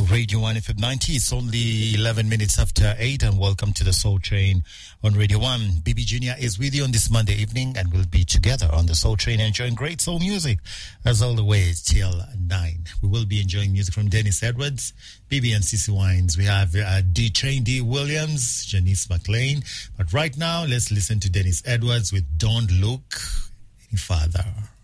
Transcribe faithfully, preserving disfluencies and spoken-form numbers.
Radio one F M ninety. It's only eleven minutes after eight, and welcome to the Soul Train on Radio one. B B Junior is with you on this Monday evening, and we'll be together on the Soul Train enjoying great soul music as all the way till nine. We will be enjoying music from Dennis Edwards, B B and C C Wines. We have uh, D. Train D. Williams, Janice McLean. But right now, let's listen to Dennis Edwards with Don't Look Any Farther.